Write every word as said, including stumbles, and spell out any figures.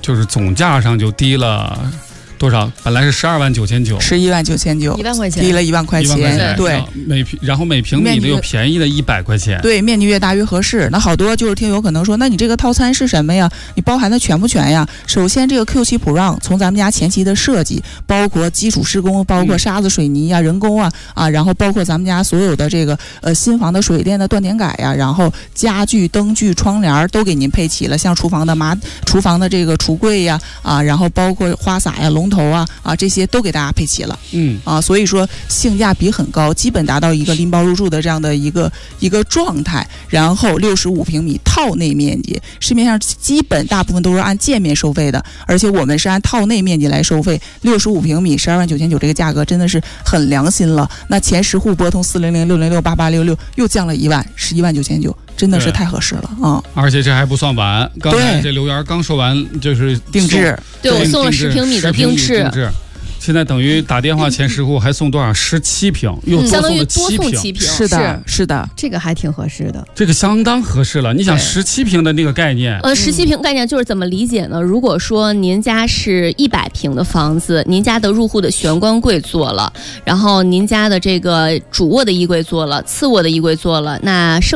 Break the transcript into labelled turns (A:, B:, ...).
A: 就是总价上就低了多少？本来是十二万九千九，
B: 十一万九千九，
C: 一万块钱，
B: 低了一万块钱。
A: 钱
B: 对，
A: 每平然后每平米的又便宜了一百块钱。
B: 对，面积越大越合适。那好多就是听友可能说，那你这个套餐是什么呀？你包含的全不全呀？首先，这个 Q 七 Pro 从咱们家前期的设计，包括基础施工，包括沙子、水泥呀、人工啊啊，然后包括咱们家所有的这个呃新房的水电的断点改呀，然后家具、灯具、窗帘都给您配齐了，像厨房的马厨房的这个橱柜呀啊，然后包括花洒呀、龙头啊啊这些都给大家配齐了。
A: 嗯
B: 啊，所以说性价比很高，基本达到一个拎包入住的这样的一个一个状态。然后六十五平米套内面积，市面上基本大部分都是按件面收费的，而且我们是按套内面积来收费。六十五平米十二万九千九这个价格真的是很良心了。那前十户拨通四零零六零六八八六六又降了一万，十一万九千九，真的是太合适了啊！
A: 而且这还不算完，刚才这留言刚说完就是
B: 定制，
C: 对我送了十平米的定制。
A: 现在等于打电话前十户还送多少？十七平，又
C: 相当于
A: 多
C: 送七平。
B: 是的，是的，
C: 这个还挺合适的。
A: 这个相当合适了。你想十七平的那个概念，
C: 呃，十七平概念就是怎么理解呢？如果说您家是一百平的房子，您家的入户的玄关柜做了，然后您家的这个主卧的衣柜做了，次卧的衣柜做了，那剩